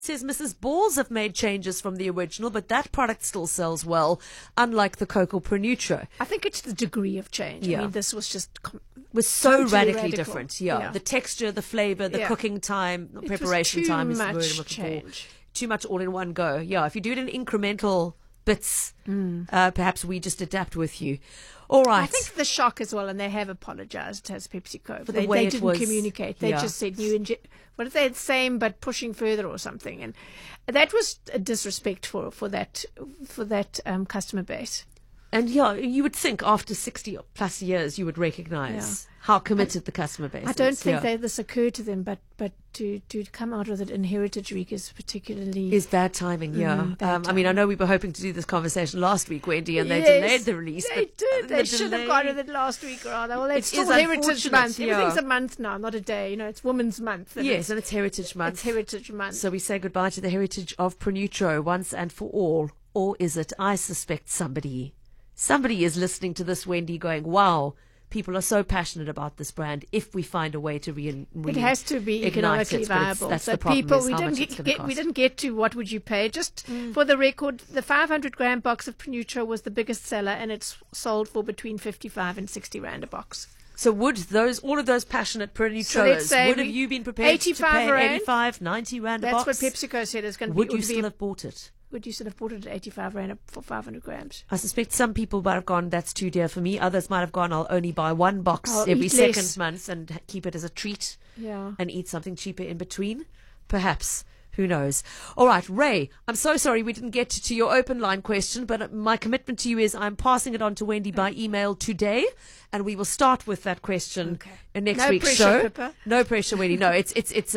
Says Mrs. Balls have made changes from the original, but that product still sells well, unlike the Cocoa Pronutro. I think it's the degree of change. Yeah. I mean, this was just Was so totally radically radical. different. Yeah. The texture, the flavor, the Yeah. cooking time, It was preparation time is the word I'm too looking much for. change. Too much all in one go. Yeah, if you do it in incremental bits, perhaps we just adapt with you. All right. I think the shock as well, and they have apologized as PepsiCo. For the way they it didn't was. communicate. They Yeah. just said what did they say? Same but pushing further or something, and that was a disrespect for that customer base. And yeah, you would think after 60 plus years you would recognize how committed the customer base is. I don't think Yeah. this occurred to them, but to come out with it in Heritage Week is particularly Is bad timing, yeah. bad I mean, I know we were hoping to do this conversation last week, Wendy, and they delayed the release. They but did. They the should have delay- gone with it last week, rather. Well, it's It still is Heritage unfortunate, Month. yeah. Everything's a month now, not a day. It's Women's Month. Yes, and it's Heritage Month. It's Heritage Month. So we say goodbye to the heritage of Pronutro once and for all. Or is it? I suspect somebody is listening to this, Wendy, going, wow, people are so passionate about this brand. If we find a way to it has to be economically viable. That's so the problem, people, is we how didn't much it's gonna get cost. we didn't get to what would you pay. Just for the record, the 500-gram box of Pronutro was the biggest seller, and it's sold for between 55 and 60 rand a box. So would all of those passionate So let's Pronutroers, say would have you been prepared to 85 pay rand? 85, 90 rand a That's box? what PepsiCo said is going to be. Would you still have bought it? Would you still have bought it at 85 rand for 500 grams? I suspect some people might have gone, that's too dear for me. Others might have gone, I'll only buy one box I'll every eat second less. month and keep it as a treat Yeah. and eat something cheaper in between. Perhaps. Who knows? All right, Ray, I'm so sorry we didn't get to your open line question, but my commitment to you is I'm passing it on to Wendy by email today, and we will start with that question in next No week's pressure, show. Pippa. No pressure, Wendy. No, it's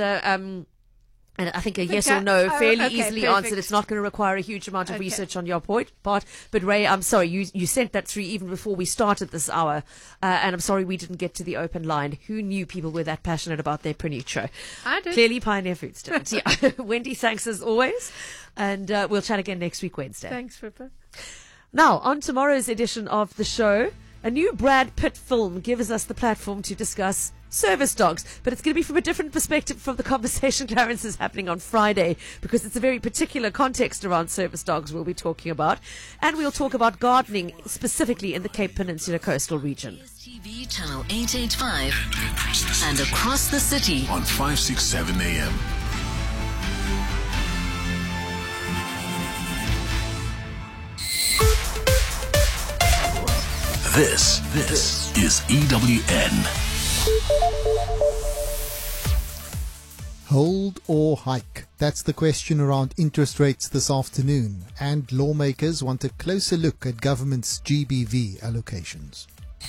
a and I think a yes or no, fairly easily perfect. answered. It's not going to require a huge amount of research on your part. But Ray, I'm sorry, you sent that through even before we started this hour, and I'm sorry we didn't get to the open line. Who knew people were that passionate about their Pronutro? I did. Clearly Pioneer Foods did. Yeah. Wendy, thanks as always, and we'll chat again next week, Wednesday. Thanks, Pippa. Now, on tomorrow's edition of the show, a new Brad Pitt film gives us the platform to discuss service dogs, but it's going to be from a different perspective from the conversation Clarence is happening on Friday, because it's a very particular context around service dogs we'll be talking about, and we'll talk about gardening specifically in the Cape Peninsula coastal region. TV channel 885 and across the city on 567 AM. This is EWN. Hold or hike? That's the question around interest rates this afternoon, and lawmakers want a closer look at government's GBV allocations.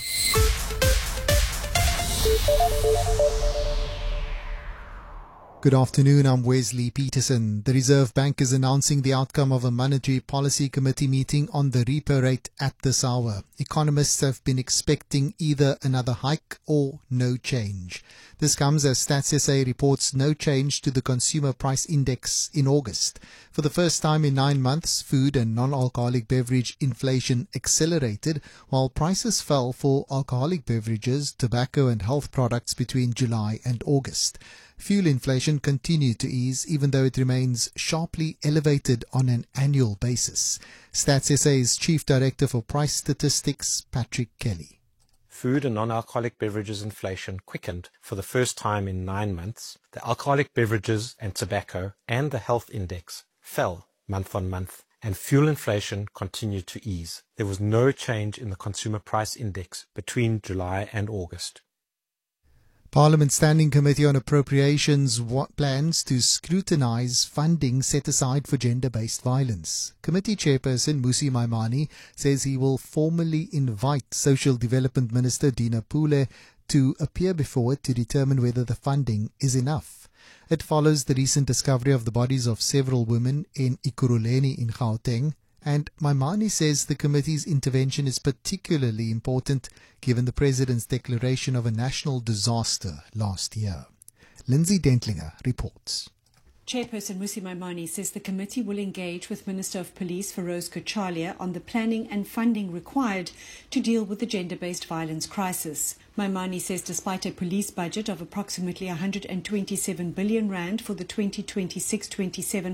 Good afternoon, I'm Wesley Peterson. The Reserve Bank is announcing the outcome of a Monetary Policy Committee meeting on the repo rate at this hour. Economists have been expecting either another hike or no change. This comes as Stats SA reports no change to the Consumer Price Index in August. For the first time in 9 months, food and non-alcoholic beverage inflation accelerated, while prices fell for alcoholic beverages, tobacco and health products between July and August. Fuel inflation continued to ease, even though it remains sharply elevated on an annual basis. Stats SA's Chief Director for Price Statistics, Patrick Kelly. Food and non-alcoholic beverages inflation quickened for the first time in 9 months. The alcoholic beverages and tobacco and the health index fell month on month, and fuel inflation continued to ease. There was no change in the consumer price index between July and August. Parliament's Standing Committee on Appropriations plans to scrutinise funding set aside for gender-based violence. Committee Chairperson Musi Maimane says he will formally invite Social Development Minister Dina Pule to appear before it to determine whether the funding is enough. It follows the recent discovery of the bodies of several women in Ekurhuleni in Gauteng, and Maimane says the committee's intervention is particularly important given the President's declaration of a national disaster last year. Lindsay Dentlinger reports. Chairperson Musi Maimane says the committee will engage with Minister of Police Feroz Kochalia on the planning and funding required to deal with the gender-based violence crisis. Maimane says despite a police budget of approximately 127 billion rand for the 2026-27